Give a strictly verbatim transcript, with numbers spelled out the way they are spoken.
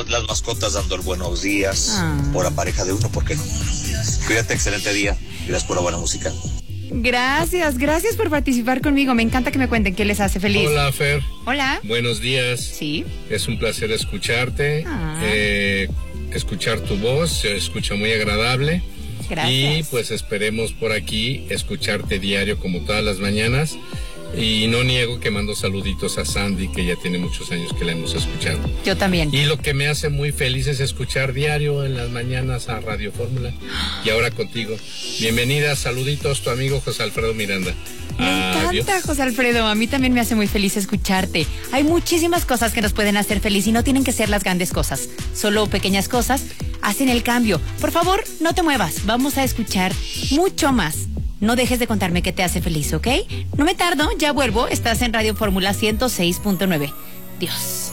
las mascotas dando el buenos días, Ah. o la pareja de uno, ¿por qué no? Cuídate, excelente día. Gracias por la buena música. Gracias, gracias por participar conmigo. Me encanta que me cuenten qué les hace feliz. Hola, Fer. Hola. Buenos días. Sí. Es un placer escucharte. Ah. Eh, escuchar tu voz se escucha muy agradable. Gracias. Y pues esperemos por aquí escucharte diario como todas las mañanas. Y no niego que mando saluditos a Sandy, que ya tiene muchos años que la hemos escuchado. Yo también. Y lo que me hace muy feliz es escuchar diario en las mañanas a Radio Fórmula. Y ahora contigo. Bienvenida, saluditos, tu amigo José Alfredo Miranda. Me Adiós. encanta, José Alfredo. A mí también me hace muy feliz escucharte. Hay muchísimas cosas que nos pueden hacer feliz y no tienen que ser las grandes cosas. Solo pequeñas cosas hacen el cambio. Por favor, no te muevas. Vamos a escuchar mucho más. No dejes de contarme qué te hace feliz, ¿ok? No me tardo, ya vuelvo. Estás en Radio Fórmula ciento seis punto nueve. Dios.